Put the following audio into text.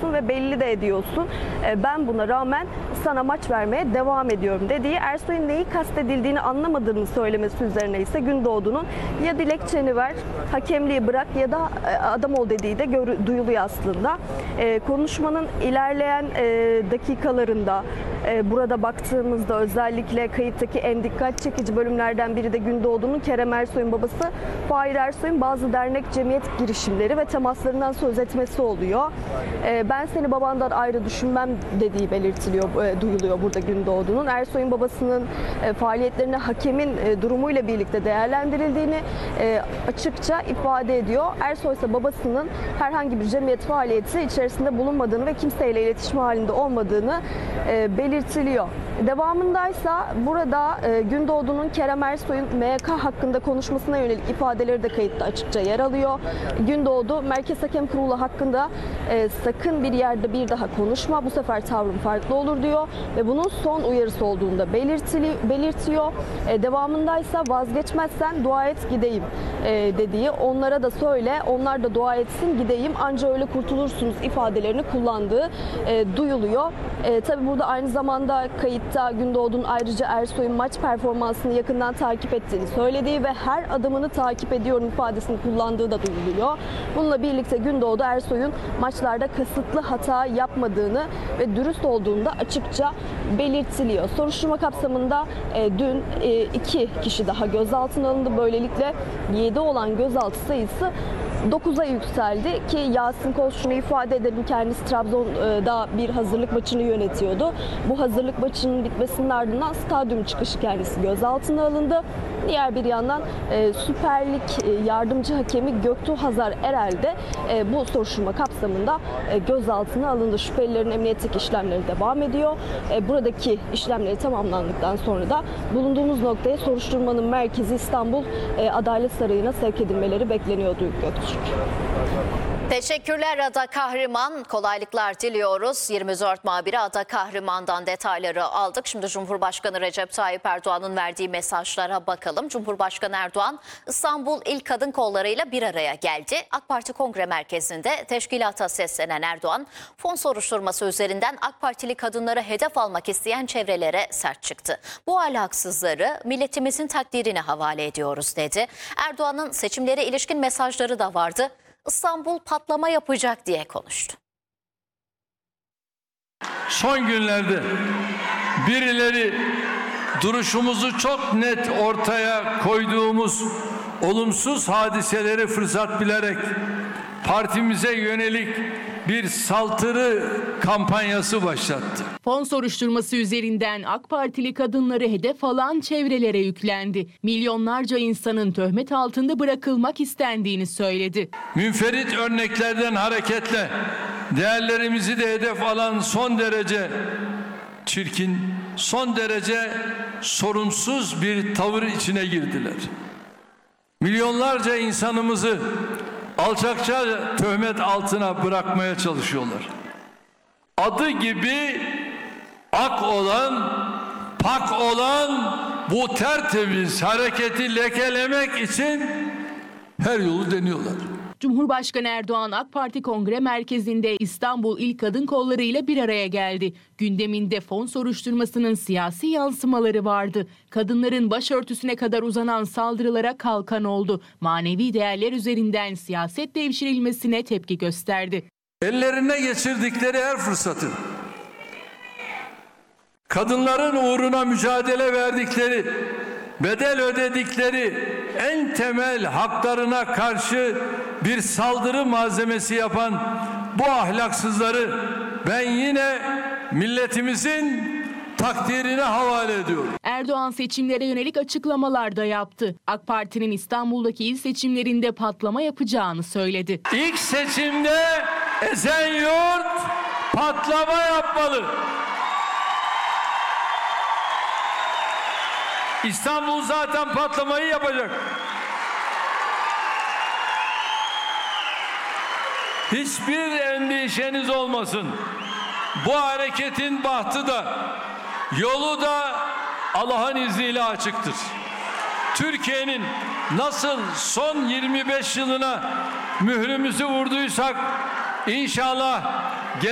söylüyorsun ve belli de ediyorsun. Ben buna rağmen sana maç vermeye devam ediyorum dediği, Ersoy'un neyi kastedildiğini anlamadığını söylemesi üzerine ise Gündoğdu'nun ya dilekçeni ver, hakemliği bırak ya da adam ol dediği de duyuluyor aslında. Konuşmanın ilerleyen dakikalarında burada baktığımızda özellikle kayıttaki en dikkat çekici bölümlerden biri de Gündoğdu'nun Kerem Ersoy'un babası Fahir Ersoy'un bazı dernek cemiyet girişimleri ve temaslarından söz etmesi oluyor. Ben seni babandan ayrı düşünmem dediği duyuluyor burada Gündoğdu'nun. Ersoy'un babasının faaliyetlerine hakemin durumuyla birlikte değerlendirildiğini açıkça ifade ediyor. Ersoy ise babasının herhangi bir cemiyet faaliyeti içerisinde bulunmadığını ve kimseyle iletişim halinde olmadığını belirtiliyor. Devamındaysa burada Gündoğdu'nun Kerem Ersoy'un MYK hakkında konuşmasına yönelik ifadeleri de kayıtta açıkça yer alıyor. Gündoğdu, Merkez Hakem Kurulu hakkında sakın bir yerde bir daha konuşma, bu sefer tavrım farklı olur diyor ve bunun son uyarısı olduğunu da belirtiyor. Devamındaysa vazgeçmezsen dua et gideyim dediği, onlara da söyle, onlar da dua etsin gideyim, anca öyle kurtulursunuz ifadelerini kullandığı duyuluyor. Tabii burada aynı zamanda kayıtta Gündoğdu'nun ayrıca Ersoy'un maç performansını yakından takip ettiğini söylediği ve her adımını takip ediyorum ifadesini kullandığı da duyuluyor. Bununla birlikte Gündoğdu Ersoy'un maçlarda kasıtlı hata yapmadığını ve dürüst olduğunu da açıkça belirtiliyor. Soruşturma kapsamında dün 2 kişi daha gözaltına alındı. Böylelikle 7 olan gözaltı sayısı 9'a yükseldi ki Yasin Koz şunu ifade edelim, kendisi Trabzon'da bir hazırlık maçını yönetiyordu. Bu hazırlık maçının bitmesinin ardından stadyum çıkışı kendisi gözaltına alındı. Diğer bir yandan Süper Lig yardımcı hakemi Göktuğ Hazar Erel de bu soruşturma kapsamında gözaltına alındı. Şüphelilerin emniyetteki işlemleri devam ediyor. Buradaki işlemleri tamamlandıktan sonra da bulunduğumuz noktaya soruşturmanın merkezi İstanbul Adalet Sarayı'na sevk edilmeleri bekleniyor Duygu Göktürk. Teşekkürler Ada Kahraman. Kolaylıklar diliyoruz. 24 muhabiri Ada Kahraman'dan detayları aldık. Şimdi Cumhurbaşkanı Recep Tayyip Erdoğan'ın verdiği mesajlara bakalım. Cumhurbaşkanı Erdoğan İstanbul İl Kadın Kolları'yla bir araya geldi. AK Parti Kongre Merkezi'nde teşkilata seslenen Erdoğan, fon soruşturması üzerinden AK Partili kadınları hedef almak isteyen çevrelere sert çıktı. Bu ahlaksızları milletimizin takdirine havale ediyoruz dedi. Erdoğan'ın seçimlere ilişkin mesajları da vardı. İstanbul patlama yapacak diye konuştu. Son günlerde birileri duruşumuzu çok net ortaya koyduğumuz olumsuz hadiseleri fırsat bilerek partimize yönelik bir saldırı kampanyası başlattı. Fon soruşturması üzerinden AK Partili kadınları hedef alan çevrelere yüklendi. Milyonlarca insanın töhmet altında bırakılmak istendiğini söyledi. Münferit örneklerden hareketle değerlerimizi de hedef alan son derece çirkin, son derece sorumsuz bir tavır içine girdiler. Milyonlarca insanımızı alçakça töhmet altına bırakmaya çalışıyorlar. Adı gibi ak olan, pak olan bu tertemiz hareketi lekelemek için her yolu deniyorlar. Cumhurbaşkanı Erdoğan AK Parti Kongre Merkezi'nde İstanbul İl Kadın Kolları ile bir araya geldi. Gündeminde fon soruşturmasının siyasi yansımaları vardı. Kadınların başörtüsüne kadar uzanan saldırılara kalkan oldu. Manevi değerler üzerinden siyaset devşirilmesine tepki gösterdi. Ellerine geçirdikleri her fırsatı, kadınların uğruna mücadele verdikleri, bedel ödedikleri en temel haklarına karşı bir saldırı malzemesi yapan bu ahlaksızları ben yine milletimizin takdirine havale ediyorum. Erdoğan seçimlere yönelik açıklamalar da yaptı. AK Parti'nin İstanbul'daki il seçimlerinde patlama yapacağını söyledi. İlk seçimde Esenyurt patlama yapmalı. İstanbul zaten patlamayı yapacak. Hiçbir endişeniz olmasın. Bu hareketin bahtı da, yolu da Allah'ın izniyle açıktır. Türkiye'nin nasıl son 25 yılına mührümüzü vurduysak, İnşallah